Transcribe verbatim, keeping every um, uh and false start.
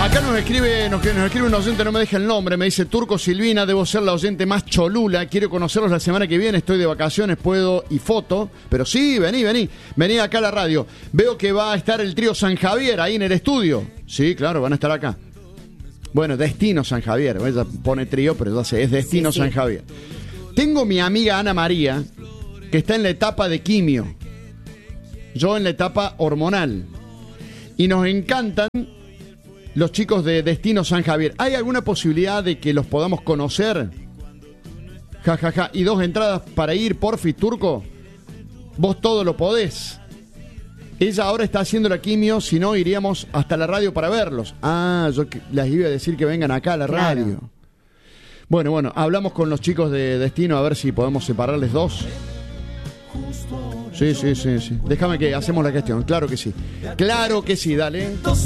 Acá nos escribe, nos, nos escribe un oyente, no me deja el nombre, me dice: Turco Silvina, debo ser la oyente más cholula, quiero conocerlos la semana que viene, estoy de vacaciones, puedo, y foto, pero sí, vení, vení, vení acá a la radio. Veo que va a estar el trío San Javier ahí en el estudio. Sí, claro, van a estar acá. Bueno, Destino San Javier, ella pone trío, pero ya sé, es Destino sí, sí. San Javier. Tengo mi amiga Ana María, que está en la etapa de quimio, yo en la etapa hormonal, y nos encantan los chicos de Destino San Javier. ¿Hay alguna posibilidad de que los podamos conocer? Ja, ja, ja. Y dos entradas para ir, porfi, Turco. Vos todo lo podés. Ella ahora está haciendo la quimio, si no iríamos hasta la radio para verlos. Ah, yo les iba a decir que vengan acá a la claro. radio. Bueno, bueno, hablamos con los chicos de Destino a ver si podemos separarles dos. Sí, sí, sí, sí. Déjame que hacemos la gestión. Claro que sí. Claro que sí, dale.